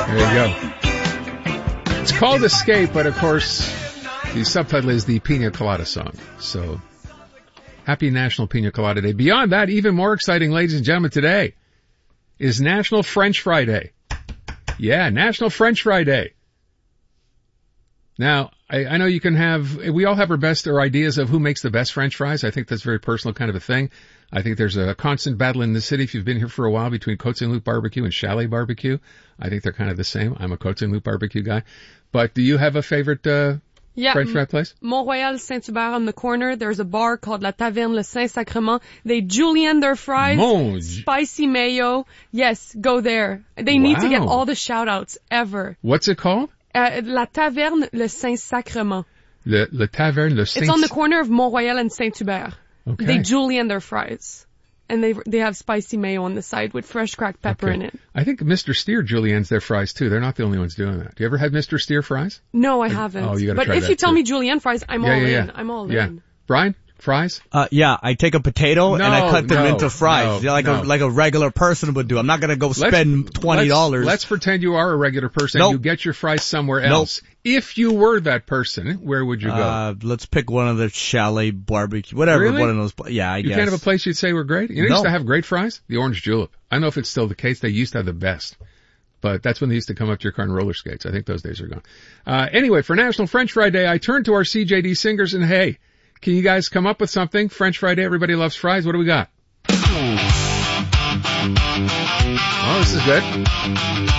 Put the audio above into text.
There you go. It's called Escape, but of course, the subtitle is the Pina Colada song. So, happy National Pina Colada Day. Beyond that, even more exciting, ladies and gentlemen, today is National French Fry Day. Yeah, National French Fry Day. Now, I know we all have our best or ideas of who makes the best French fries. I think that's a very personal kind of a thing. I think there's a constant battle in the city, if you've been here for a while, between Côte Saint-Luc Barbecue and Chalet Barbecue. I think they're kind of the same. I'm a Côte Saint-Luc Barbecue guy. But do you have a favorite French fry place? Mont-Royal, Saint-Hubert on the corner. There's a bar called La Taverne Le Saint-Sacrement. They julienne their fries. Spicy mayo. Yes, go there. They need to get all the shout-outs ever. What's it called? La Taverne Le Saint-Sacrement. Le Taverne Le Saint... It's on the corner of Mont-Royal and Saint-Hubert. Okay. They julienne their fries. And they have spicy mayo on the side with fresh cracked pepper in it. I think Mr. Steer juliennes their fries too. They're not the only ones doing that. Do you ever have Mr. Steer fries? No, I haven't. Oh, you gotta try that. But if you tell me julienne fries, I'm all in. I'm all in. Brian, fries? Yeah, I take a potato and I cut them into fries. Like a regular person would do. I'm not gonna go spend $20. Let's pretend you are a regular person and you get your fries somewhere else. If you were that person, where would you go? Let's pick one of the Chalet Barbecue, whatever, really? one of those. Yeah, I guess. You can't have a place you'd say were great? You used to have great fries? The Orange Julep. I don't know if it's still the case. They used to have the best. But that's when they used to come up to your car in roller skates. I think those days are gone. Anyway, for National French Fry Day, I turned to our CJD singers and hey, can you guys come up with something? French Fry Day, everybody loves fries. What do we got? Oh, this is good.